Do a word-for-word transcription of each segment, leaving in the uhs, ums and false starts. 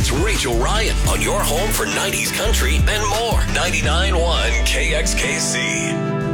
It's Rachel Ryan on your home for nineties country and more. ninety-nine point one K X K C.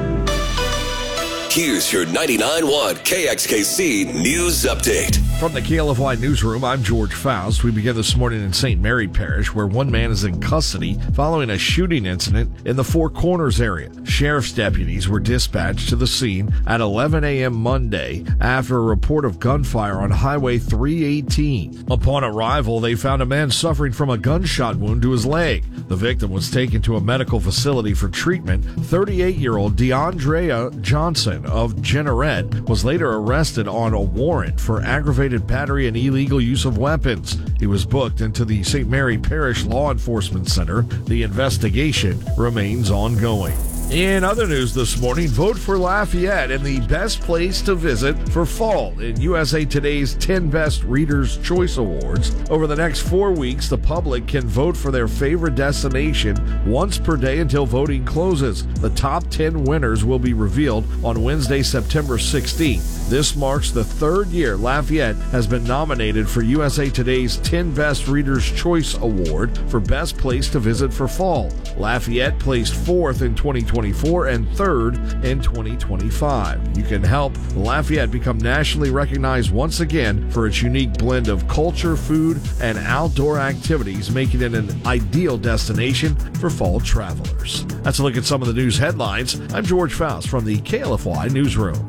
Here's your ninety-nine point one K X K C News Update. From the K L F Y Newsroom, I'm George Faust. We begin this morning in Saint Mary Parish, where one man is in custody following a shooting incident in the Four Corners area. Sheriff's deputies were dispatched to the scene at eleven a.m. Monday after a report of gunfire on Highway three eighteen. Upon arrival, they found a man suffering from a gunshot wound to his leg. The victim was taken to a medical facility for treatment. thirty-eight-year-old DeAndrea Johnson of Jeanneret was later arrested on a warrant for aggravated battery and illegal use of weapons. He was booked into the Saint Mary Parish Law Enforcement Center. The investigation remains ongoing. In other news this morning, vote for Lafayette and the best place to visit for fall in U S A Today's ten Best Readers' Choice Awards. Over the next four weeks, the public can vote for their favorite destination once per day until voting closes. The top ten winners will be revealed on Wednesday, September sixteenth. This marks the third year Lafayette has been nominated for U S A Today's ten Best Readers' Choice Award for best place to visit for fall. Lafayette placed fourth in twenty twenty-four and third in twenty twenty-five. You can help Lafayette become nationally recognized once again for its unique blend of culture, food, and outdoor activities, making it an ideal destination for fall travelers. That's a look at some of the news headlines. I'm George Faust from the K L F Y Newsroom.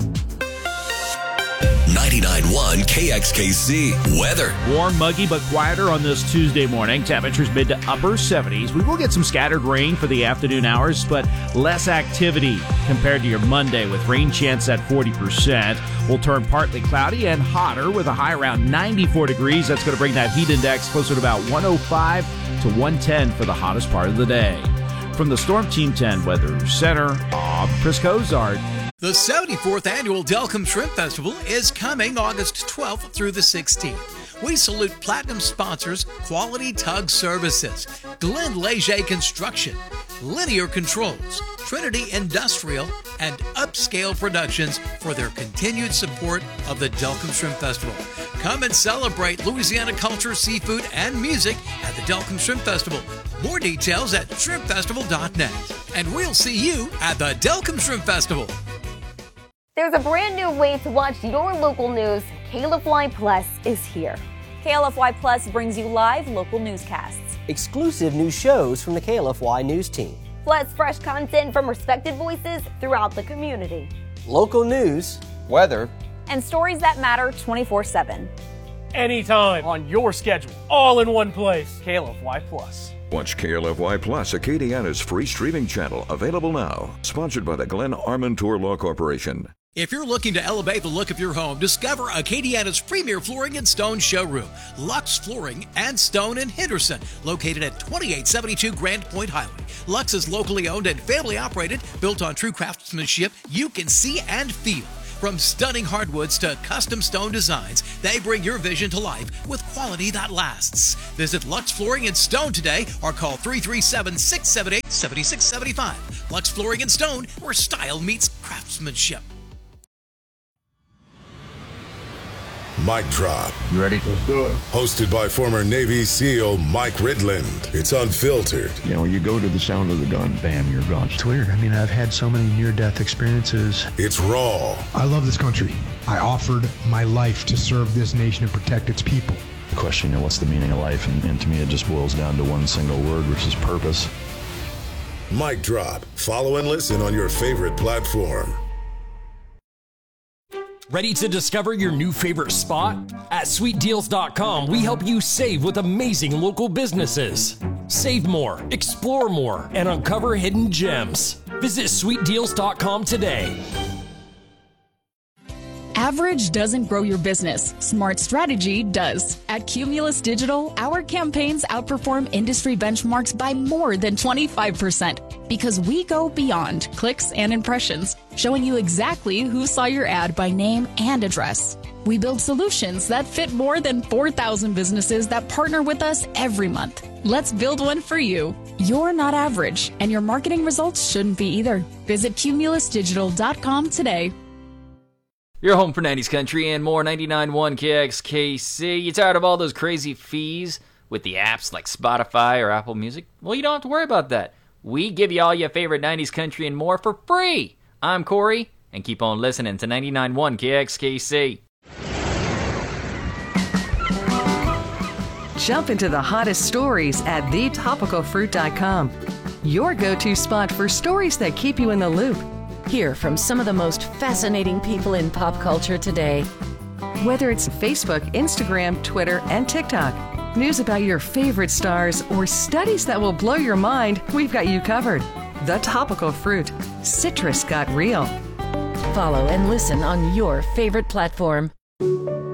ninety-nine point one K X K C weather. Warm, muggy, but quieter on this Tuesday morning. Temperatures mid to upper seventies. We will get some scattered rain for the afternoon hours, but less activity compared to your Monday with rain chance at forty percent. We'll turn partly cloudy and hotter with a high around ninety-four degrees. That's going to bring that heat index closer to about one oh five to one ten for the hottest part of the day. From the Storm Team ten Weather Center, I'm Chris Cozart. The seventy-fourth Annual Delcombe Shrimp Festival is coming August twelfth through the sixteenth. We salute platinum sponsors Quality Tug Services, Glenn Leger Construction, Linear Controls, Trinity Industrial, and Upscale Productions for their continued support of the Delcombe Shrimp Festival. Come and celebrate Louisiana culture, seafood, and music at the Delcombe Shrimp Festival. More details at shrimp festival dot net. And we'll see you at the Delcombe Shrimp Festival. There's a brand new way to watch your local news. K L F Y Plus is here. K L F Y Plus brings you live local newscasts, exclusive new shows from the K L F Y News team, plus fresh content from respected voices throughout the community, local news, weather, and stories that matter twenty-four seven. Anytime, on your schedule, all in one place. K L F Y Plus. Watch K L F Y Plus, Acadiana's free streaming channel, available now. Sponsored by the Glenn Armentor Law Corporation. If you're looking to elevate the look of your home, discover Acadiana's premier flooring and stone showroom, Lux Flooring and Stone in Henderson, located at twenty-eight seventy-two Grand Point Highway. Lux is locally owned and family operated, built on true craftsmanship you can see and feel. From stunning hardwoods to custom stone designs, they bring your vision to life with quality that lasts. Visit Lux Flooring and Stone today or call three three seven, six seven eight, seven six seven five. Lux Flooring and Stone, where style meets craftsmanship. Mic Drop. You ready? Let's do it. Hosted by former Navy SEAL Mike Ridland. It's unfiltered. You know, you go to the sound of the gun, bam, you're gone. It's weird. I mean, I've had so many near-death experiences. It's raw. I love this country. I offered my life to serve this nation and protect its people. The question, you know, what's the meaning of life? And, and to me, it just boils down to one single word, which is purpose. Mic Drop. Follow and listen on your favorite platform. Ready to discover your new favorite spot? At sweet deals dot com, we help you save with amazing local businesses. Save more, explore more, and uncover hidden gems. Visit sweet deals dot com today. Average doesn't grow your business. Smart strategy does. At Cumulus Digital, our campaigns outperform industry benchmarks by more than twenty-five percent because we go beyond clicks and impressions, showing you exactly who saw your ad by name and address. We build solutions that fit more than four thousand businesses that partner with us every month. Let's build one for you. You're not average, and your marketing results shouldn't be either. Visit cumulus digital dot com today. Your home for nineties country and more, ninety-nine point one K X K C. You tired of all those crazy fees? with the apps like Spotify or Apple Music, well, you don't have to worry about that. We give you all your favorite nineties country and more for free. I'm Corey, and keep on listening to ninety-nine point one K X K C. Jump into the hottest stories at the topical fruit dot com. Your go-to spot for stories that keep you in the loop. Hear from some of the most fascinating people in pop culture today. Whether it's Facebook, Instagram, Twitter, and TikTok, news about your favorite stars, or studies that will blow your mind, we've got you covered. The Topical Fruit. Citrus got real. Follow and listen on your favorite platform.